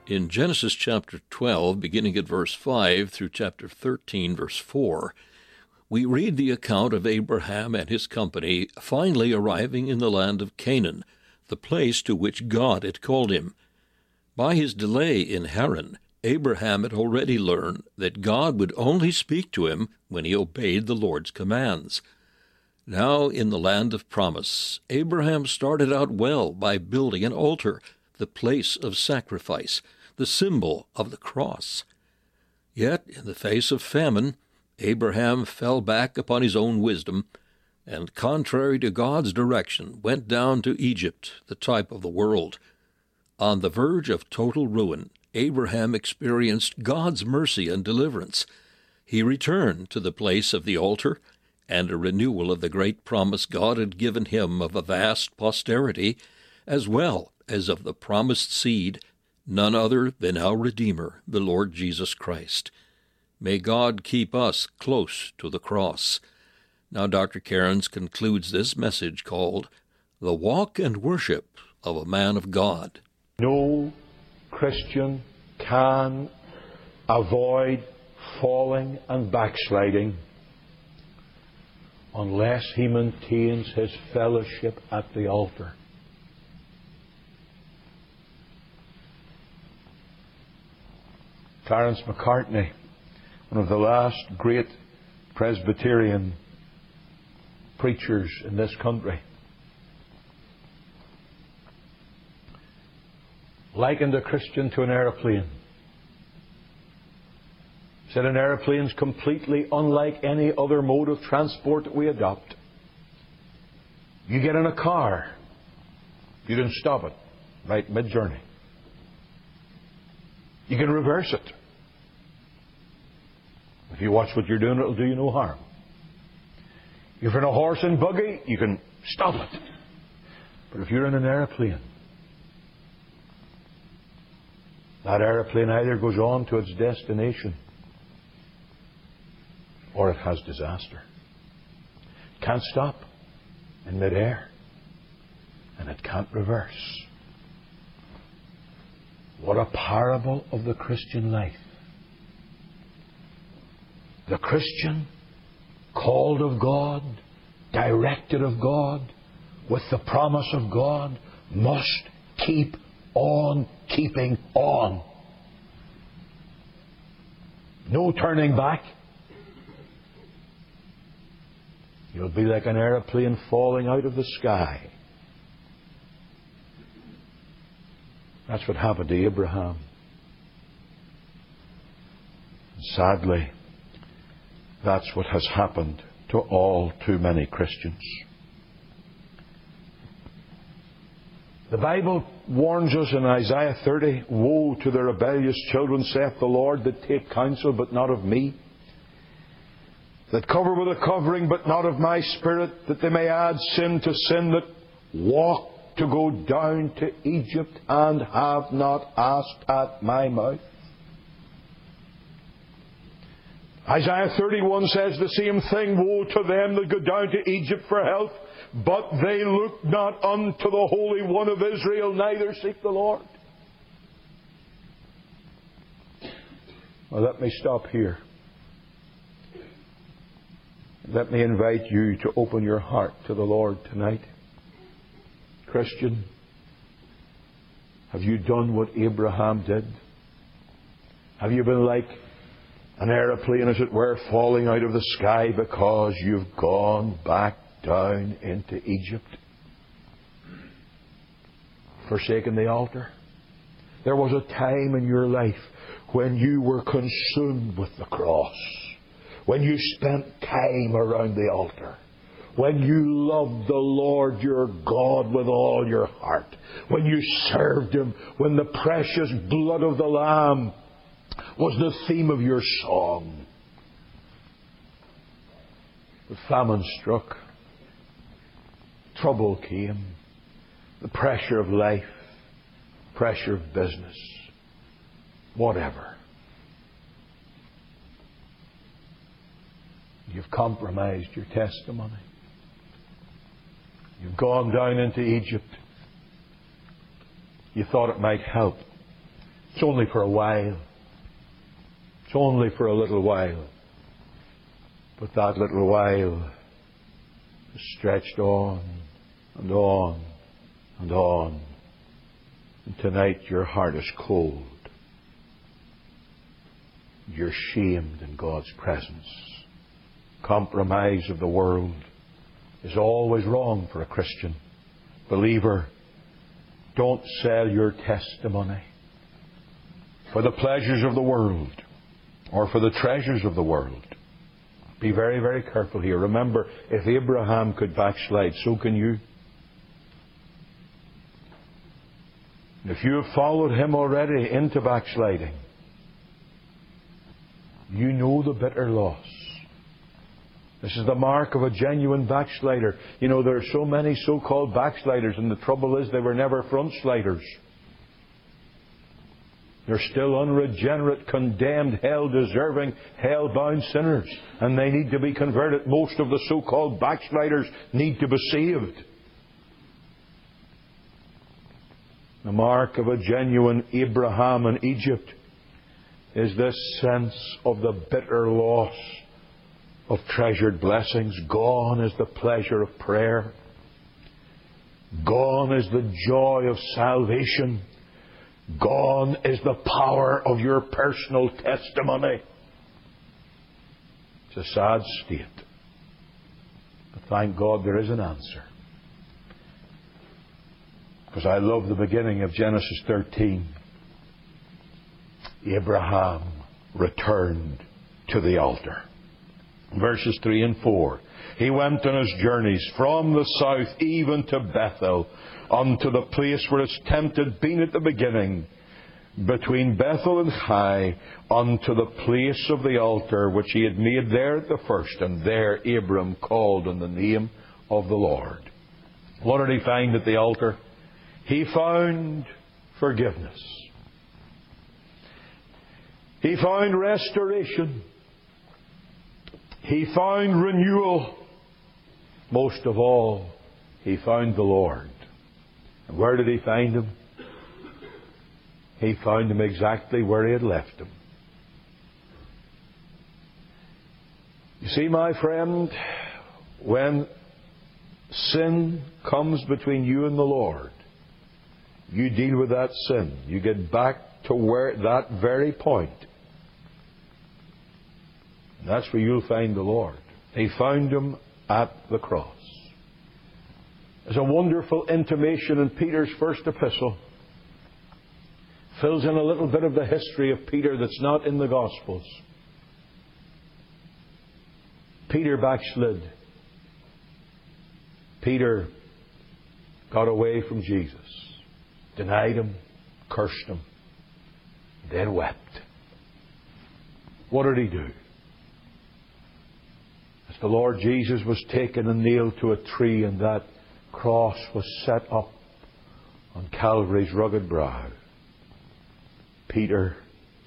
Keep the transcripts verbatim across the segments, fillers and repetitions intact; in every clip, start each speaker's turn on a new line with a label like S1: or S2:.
S1: In Genesis chapter twelve, beginning at verse five through chapter thirteen, verse four, we read the account of Abraham and his company finally arriving in the land of Canaan, the place to which God had called him. By his delay in Haran, Abraham had already learned that God would only speak to him when he obeyed the Lord's commands. Now, in the land of promise, Abraham started out well by building an altar, the place of sacrifice, the symbol of the cross. Yet, in the face of famine, Abraham fell back upon his own wisdom, and, contrary to God's direction, went down to Egypt, the type of the world. On the verge of total ruin, Abraham experienced God's mercy and deliverance. He returned to the place of the altar, and a renewal of the great promise God had given him of a vast posterity, as well as of the promised seed, none other than our Redeemer, the Lord Jesus Christ. May God keep us close to the cross. Now Doctor Cairns concludes this message called The Walk and Worship of a Man of God.
S2: No Christian can avoid falling and backsliding unless he maintains his fellowship at the altar. Clarence Macartney, one of the last great Presbyterian preachers in this country, likened a Christian to an aeroplane. Said an aeroplane is completely unlike any other mode of transport that we adopt. You get in a car, you can stop it right mid-journey. You can reverse it. If you watch what you're doing, it'll do you no harm. If you're in a horse and buggy, you can stop it. But if you're in an aeroplane, that aeroplane either goes on to its destination or it has disaster. It can't stop in midair, and it can't reverse. What a parable of the Christian life. The Christian, called of God, directed of God, with the promise of God, must keep on keeping on. No turning back. You'll be like an aeroplane falling out of the sky. That's what happened to Abraham. Sadly, that's what has happened to all too many Christians. The Bible warns us in Isaiah thirty, Woe to the rebellious children, saith the Lord, that take counsel, but not of me, that cover with a covering, but not of my Spirit, that they may add sin to sin, that walk to go down to Egypt, and have not asked at my mouth. Isaiah thirty-one says the same thing, Woe to them that go down to Egypt for help, but they look not unto the Holy One of Israel, neither seek the Lord. Well, let me stop here. Let me invite you to open your heart to the Lord tonight. Christian, have you done what Abraham did? Have you been like an aeroplane, as it were, falling out of the sky because you've gone back down into Egypt? Forsaken the altar? There was a time in your life when you were consumed with the cross, when you spent time around the altar, when you loved the Lord your God with all your heart, when you served Him, when the precious blood of the Lamb was the theme of your song. The famine struck. Trouble came. The pressure of life, pressure of business, whatever. You've compromised your testimony. You've gone down into Egypt. You thought it might help. It's only for a while. It's only for a little while. But that little while is stretched on and on and on. And tonight your heart is cold. You're shamed in God's presence. Compromise of the world is always wrong for a Christian. Believer, don't sell your testimony for the pleasures of the world or for the treasures of the world. Be very, very careful here. Remember, if Abraham could backslide, so can you. If you have followed him already into backsliding, you know the bitter loss. This is the mark of a genuine backslider. You know, there are so many so-called backsliders, and the trouble is they were never front-sliders. They're still unregenerate, condemned, hell-deserving, hell-bound sinners. And they need to be converted. Most of the so-called backsliders need to be saved. The mark of a genuine Abraham in Egypt is this sense of the bitter loss of treasured blessings. Gone is the pleasure of prayer. Gone is the joy of salvation. Gone is the power of your personal testimony. It's a sad state. But thank God there is an answer. Because I love the beginning of Genesis thirteen. Abraham returned to the altar. Verses three and four. He went on his journeys from the south even to Bethel, unto the place where his tent had been at the beginning, between Bethel and Hai, unto the place of the altar which he had made there at the first. And there Abram called on the name of the Lord. What did he find at the altar? He found forgiveness. He found restoration. He found renewal. Most of all, he found the Lord. And where did he find him? He found him exactly where he had left him. You see, my friend, when sin comes between you and the Lord, you deal with that sin. You get back to where that very point. And that's where you'll find the Lord. He found him at the cross. There's a wonderful intimation in Peter's first epistle. Fills in a little bit of the history of Peter that's not in the Gospels. Peter backslid. Peter got away from Jesus. Denied him. Cursed him. Then wept. What did he do? As the Lord Jesus was taken and nailed to a tree, and that cross was set up on Calvary's rugged brow, Peter,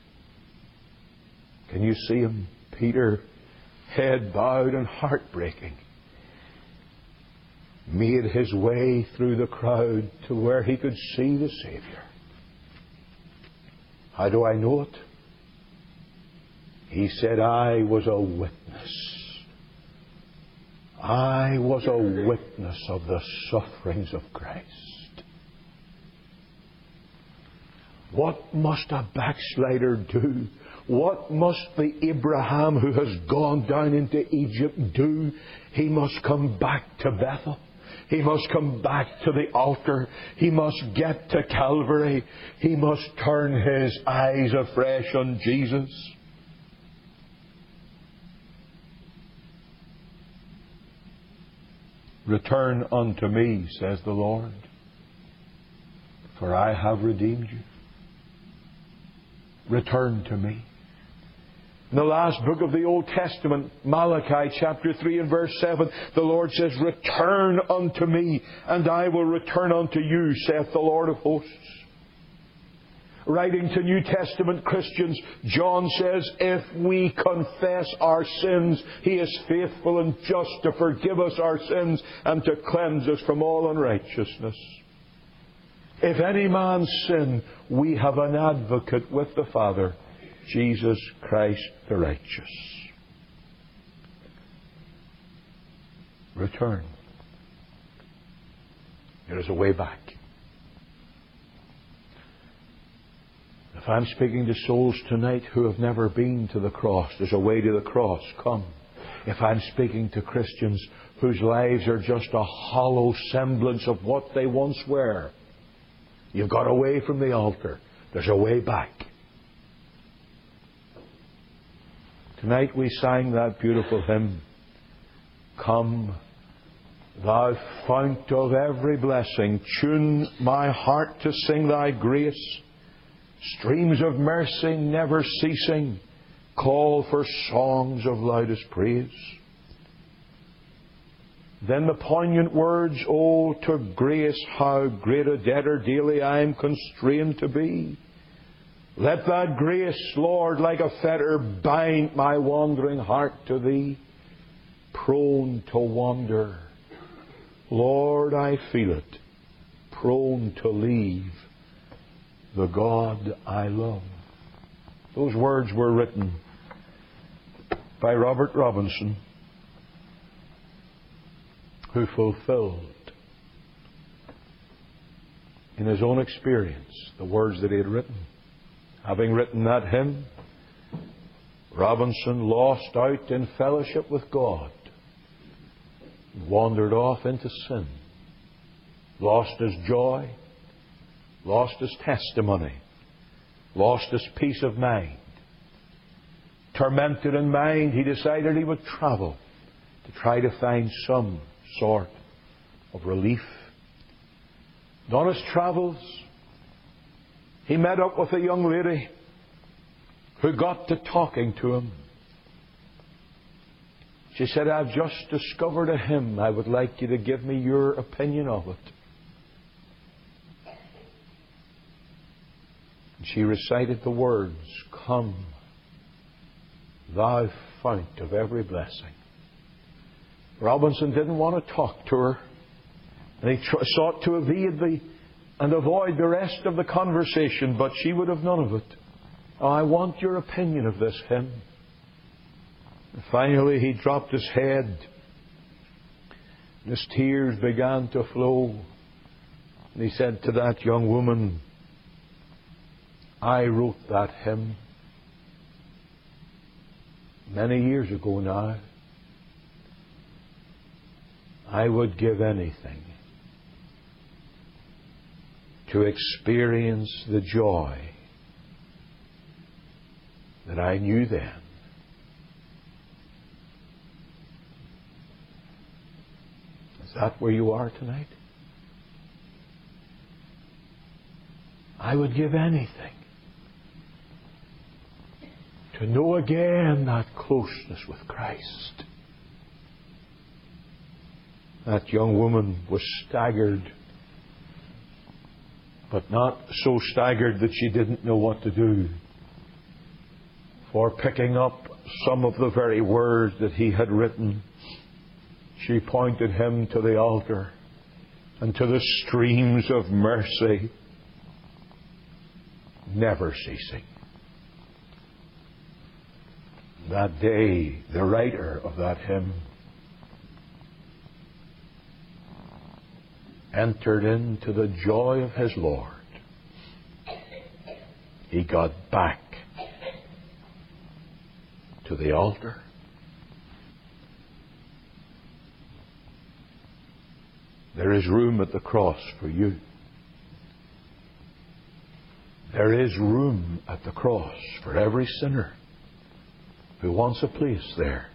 S2: can you see him? Peter, head bowed and heartbreaking, made his way through the crowd to where he could see the Savior. How do I know it? He said, I was a witness. I was a witness of the sufferings of Christ. What must a backslider do? What must the Abraham who has gone down into Egypt do? He must come back to Bethel. He must come back to the altar. He must get to Calvary. He must turn his eyes afresh on Jesus. Return unto me, says the Lord, for I have redeemed you. Return to me. In the last book of the Old Testament, Malachi chapter three and verse seven, the Lord says, return unto me, and I will return unto you, saith the Lord of hosts. Writing to New Testament Christians, John says, if we confess our sins, He is faithful and just to forgive us our sins and to cleanse us from all unrighteousness. If any man sin, we have an advocate with the Father, Jesus Christ the righteous. Return. There is a way back. If I'm speaking to souls tonight who have never been to the cross, there's a way to the cross. Come. If I'm speaking to Christians whose lives are just a hollow semblance of what they once were, you've got away from the altar. There's a way back. Tonight we sang that beautiful hymn, Come, Thou fount of every blessing, tune my heart to sing Thy grace. Streams of mercy never ceasing, call for songs of loudest praise. Then the poignant words, Oh, to grace how great a debtor daily I am constrained to be. Let that grace, Lord, like a fetter bind my wandering heart to Thee. Prone to wander, Lord, I feel it, prone to leave the God I love. Those words were written by Robert Robinson, who fulfilled in his own experience the words that he had written. Having written that hymn, Robinson lost out in fellowship with God, wandered off into sin, lost his joy, lost his testimony, lost his peace of mind. Tormented in mind, he decided he would travel to try to find some sort of relief. And on his travels, he met up with a young lady who got to talking to him. She said, I've just discovered a hymn. I would like you to give me your opinion of it. And she recited the words, Come, Thou fount of every blessing. Robinson didn't want to talk to her. And he tr- sought to evade the and avoid the rest of the conversation, but she would have none of it. Oh, I want your opinion of this hymn. And finally, he dropped his head. And his tears began to flow. And he said to that young woman, I wrote that hymn many years ago now. I would give anything to experience the joy that I knew then. Is that where you are tonight? I would give anything to know again that closeness with Christ. That young woman was staggered, but not so staggered that she didn't know what to do. For picking up some of the very words that he had written, she pointed him to the altar and to the streams of mercy never ceasing. That day, the writer of that hymn entered into the joy of his Lord. He got back to the altar. There is room at the cross for you. There is room at the cross for every sinner who wants a place there.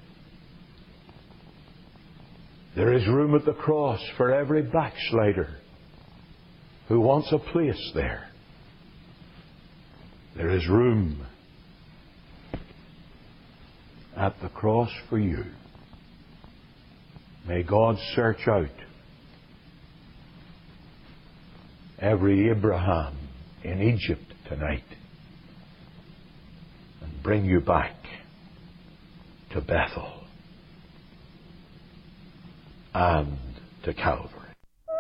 S2: There is room at the cross for every backslider who wants a place there. There is room at the cross for you. May God search out every Abraham in Egypt tonight and bring you back to Bethel and to Calvary.